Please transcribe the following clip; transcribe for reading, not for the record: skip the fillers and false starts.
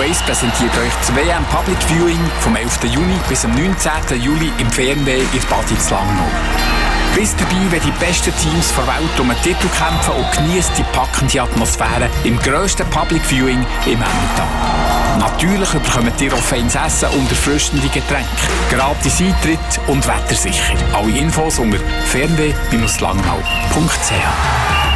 1 präsentiert euch das WM Public Viewing vom 11. Juni bis am 19. Juli im Fernweh in Baditz Langnau. Bist dabei, wenn die besten Teams der Welt um einen Titel kämpfen und genießt die packende Atmosphäre im grössten Public Viewing im Emmental. Natürlich bekommt ihr auch feines Essen und erfrischende Getränke, gratis Eintritt und wettersicher. Alle Infos unter fernweh-langnau.ch.